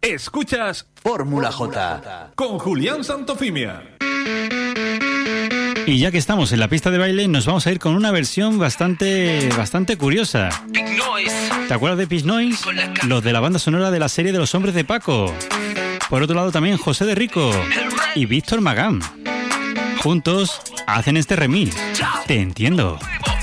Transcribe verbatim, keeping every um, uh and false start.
Escuchas Fórmula J con Julián Santofimia. Y ya que estamos en la pista de baile, nos vamos a ir con una versión bastante bastante curiosa. ¿Te acuerdas de Pitch Noise? Los de la banda sonora de la serie de Los Hombres de Paco. Por otro lado también José de Rico y Víctor Magán. Juntos hacen este remix. Te entiendo.